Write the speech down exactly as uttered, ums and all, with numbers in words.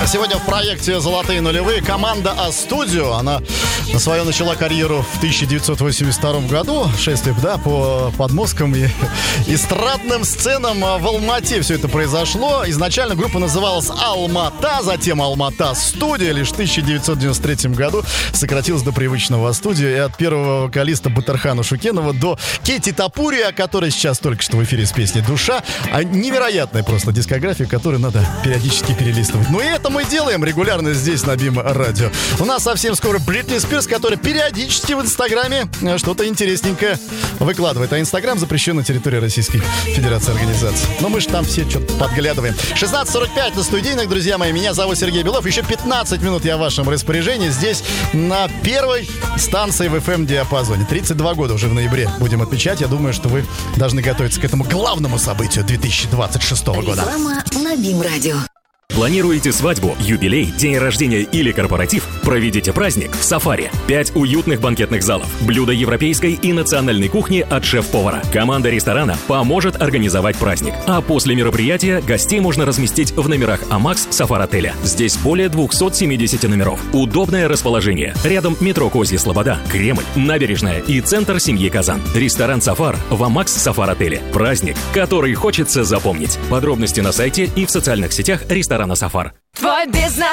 Сегодня в проекте «Золотые нулевые» команда А-Студио. Она на свою начала карьеру в тысяча девятьсот восемьдесят втором году. Шествие, да, по подмосткам и эстрадным сценам в Алмате все это произошло. Изначально группа называлась «Алмата», затем «Алмата Студия». Лишь в тысяча девятьсот девяносто третьем году сократилась до привычного «А-Студио». И от первого вокалиста Батырхана Шукенова до Кети Тапури, которая сейчас только что в эфире с песней «Душа». А невероятная просто дискография, которую надо периодически перелистывать. Ну и это мы делаем регулярно здесь на Бим Радио. У нас совсем скоро Бритни Спирс, которая периодически в Инстаграме что-то интересненькое выкладывает. А Инстаграм запрещен на территории Российской Федерации организаций. Но мы же там все что-то подглядываем. шестнадцать сорок пять на студийных, друзья мои. Меня зовут Сергей Белов. Еще пятнадцать минут я в вашем распоряжении. Здесь на первой станции в эф эм-диапазоне. тридцать два года уже в ноябре будем отмечать. Я думаю, что вы должны готовиться к этому главному событию две тысячи двадцать шестого года. Реклама на Бим Радио. Планируете свадьбу, юбилей, день рождения или корпоратив? Проведите праздник в «Сафари». Пять уютных банкетных залов, блюда европейской и национальной кухни от шеф-повара. Команда ресторана поможет организовать праздник. А после мероприятия гостей можно разместить в номерах Амакс Сафар-отеля. Здесь более двухсот семидесяти номеров. Удобное расположение. Рядом метро Козья Слобода, Кремль, набережная и центр семьи Казан. Ресторан «Сафар» в Амакс Сафар-отеле. Праздник, который хочется запомнить. Подробности на сайте и в социальных сетях ресторана «Сафар». Твой бизнес.